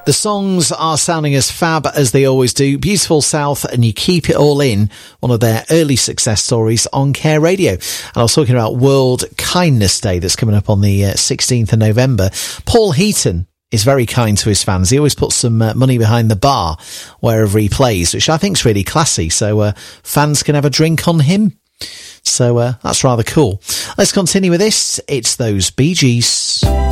The songs are sounding as fab as they always do. Beautiful South and You Keep It All In, one of their early success stories on Care Radio. And I was talking about World Kindness Day that's coming up on the 16th of November. Paul Heaton is very kind to his fans. He always puts some money behind the bar wherever he plays, which I think is really classy. So fans can have a drink on him. So that's rather cool. Let's continue with this. It's those Bee Gees.